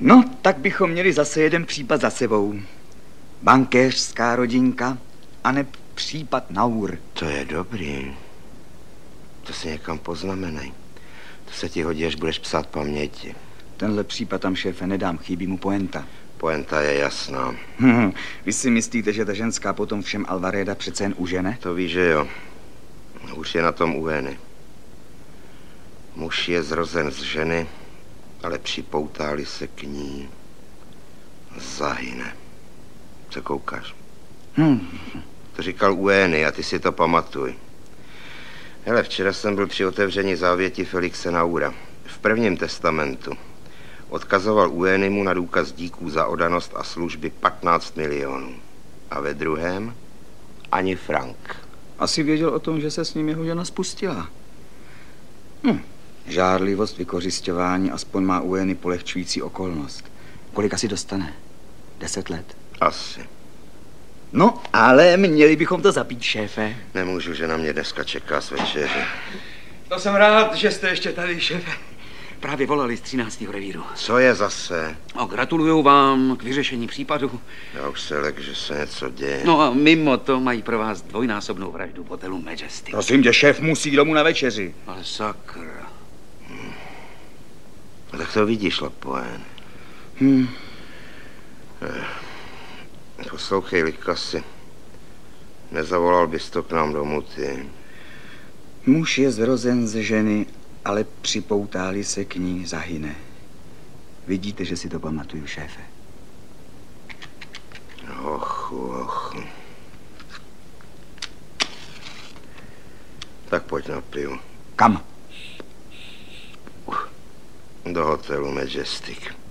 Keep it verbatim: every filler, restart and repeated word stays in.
No, tak bychom měli zase jeden případ za sebou. Bankéřská rodinka a ne případ Naur. To je dobrý. To si někam poznamenej. To se ti hodí, až budeš psát paměti. Tenhle případ tam, šéfe, nedám, chybí mu poenta. Poenta je jasná. Hmm, vy si myslíte, že ta ženská potom všem Alvareda přece jen užene? To víš, že jo. Už je na tom u Eny. Muž je zrozen z ženy, ale připoutáli se k ní, zahyne. Co koukáš? Hmm. To říkal u Eny a ty si to pamatuj. Hele, včera jsem byl při otevření závěti Felixe Naura. V prvním testamentu odkazoval u Eny na důkaz díků za oddanost a služby patnáct milionů. A ve druhém ani frank. Asi věděl o tom, že se s ním jeho žena spustila. Hm. Žárlivost, vykořisťování, aspoň má u Eny polehčující okolnost. Kolik asi dostane? Deset let? Asi. No, ale měli bychom to zapít, šéfe. Nemůžu, že na mě dneska čeká s večeři. To jsem rád, že jste ještě tady, šéfe. Právě volali z třináctého revíru. Co je zase? No, gratuluju vám k vyřešení případu. Já už se lek, že se něco děje. No a mimo to mají pro vás dvojnásobnou vraždu v hotelu Majestic. Prosím tě, šéf musí domů na večeři. Ale sakra. Hmm. No, tak to vidíš, Lapoen. Hmm. Poslouchej, Likasi. Nezavolal bys to k nám domů, ty. Muž je zrozen ze ženy, ale připoutáli se k ní, zahyne. Vidíte, že si to pamatuju, šéfe. Ochu, ochu. Tak pojď na pivu. Kam? Do hotelu Majestic.